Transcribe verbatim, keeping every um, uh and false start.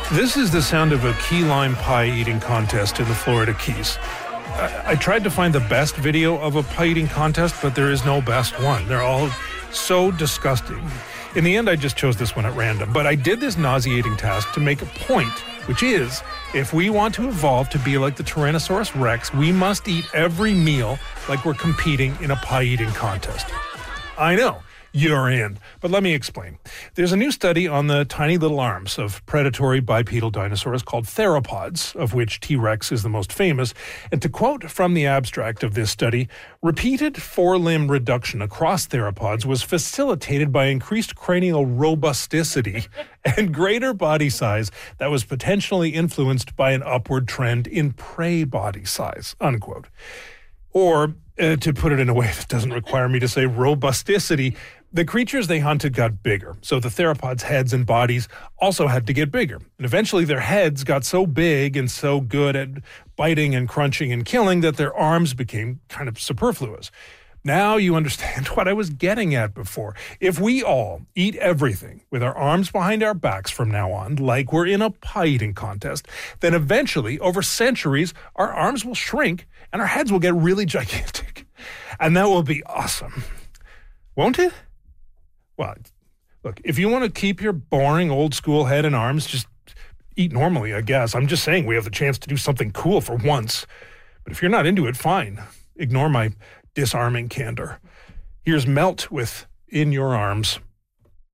This is the sound of a key lime pie eating contest in the Florida Keys. I, I tried to find the best video of a pie eating contest, but there is no best one. They're all so disgusting. In the end, I just chose this one at random, but I did this nauseating task to make a point, which is, if we want to evolve to be like the Tyrannosaurus Rex, we must eat every meal like we're competing in a pie eating contest. I know. You're in. But let me explain. There's a new study on the tiny little arms of predatory bipedal dinosaurs called theropods, of which T-Rex is the most famous. And to quote from the abstract of this study, repeated four-limb reduction across theropods was facilitated by increased cranial robusticity and greater body size that was potentially influenced by an upward trend in prey body size, unquote. Or, uh, to put it in a way that doesn't require me to say robusticity, the creatures they hunted got bigger, so the theropods' heads and bodies also had to get bigger. And eventually their heads got so big and so good at biting and crunching and killing that their arms became kind of superfluous. Now you understand what I was getting at before. If we all eat everything with our arms behind our backs from now on, like we're in a pie eating contest, then eventually, over centuries, our arms will shrink and our heads will get really gigantic. And that will be awesome. Won't it? Well, look, if you want to keep your boring old school head and arms, just eat normally, I guess. I'm just saying we have the chance to do something cool for once. But if you're not into it, fine. Ignore my disarming candor. Here's Melt with In Your Arms.